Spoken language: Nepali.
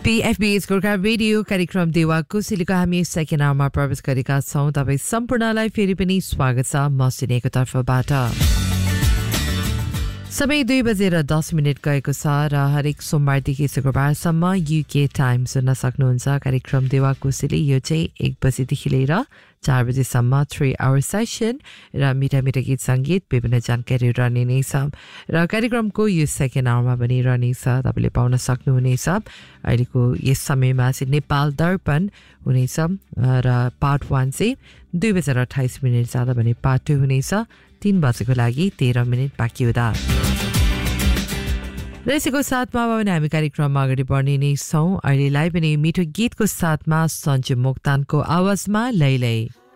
PFB's गोर्खा रेडियो कार्यक्रम देवा कुसिलीको हामी सेकेन्ड आवरमा प्रवेश गरेका छौं। तपाईं सम्पूर्णलाई फेरि पनि स्वागत छ म सिनेको तर्फबाट। समय 2:10 गएको छ र हरेक सोमबारदेखि शुक्रबारसम्म UK टाइम सुन्न सक्नुहुन्छ। कार्यक्रम देवा कुसिली यो चाहिँ 1 बजेदेखि लिएर 4 बजेसम्म 3 आवर सेसन र मिठा मिठा गीत संगीत विभिन्न जानकारी रहने नै छ र कार्यक्रमको यो सेकेन्ड आवरमा पनि रहनेछ। तपाईले पाउन सक्नुहुनेछ अहिलेको यस समयमा चाहिँ नेपाल दर्पण हुनेछ र पार्ट 1 चाहिँ 2:28 जाँदा भने पार्ट 2 हुनेछ 3 बजेको लागि 13 मिनेट बाँकी हुँदा। र यसैको साथमा भने हामी कार्यक्रममा अगाडि बढ्ने नै छौं। अहिलेलाई पनि मिठो गीतको साथमा सञ्जय मोक्तानको आवाजमा लैलै।